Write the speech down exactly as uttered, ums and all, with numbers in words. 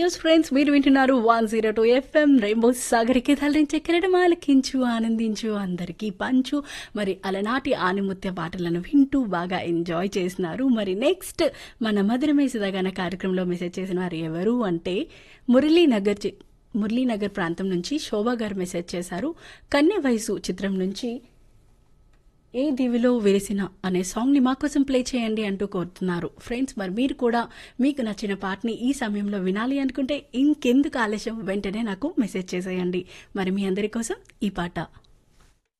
Yes friends, మీరు వింటున్నారు one zero two FM rainbow సాగరికి తలరించే కిరణం ఆలకించు ఆనందించు అందరికీ పంచు. మరి అలనాటి ఆనిముత్య పాటలను వింటూ బాగా ఎంజాయ్ చేసినారు. మరి నెక్స్ట్ మన మధురమేసిదగాన కార్యక్రమంలో మెసేజ్ చేసిన వారు ఎవరు అంటే మురళీనగర్ చి- మురళీనగర్ ప్రాంతం నుంచి శోభా గారు మెసేజ్ చేశారు. కన్య వయసు చిత్రం నుంచి ఏ దివిలో విరిసిన అనే సాంగ్ని మా కోసం ప్లే చేయండి అంటూ కోరుతున్నారు. ఫ్రెండ్స్, మరి మీరు కూడా మీకు నచ్చిన పాటని ఈ సమయంలో వినాలి అనుకుంటే ఇంకెందుకు ఆలస్యం, వెంటనే నాకు మెసేజ్ చేసేయండి. మరి మీ అందరి కోసం ఈ పాట.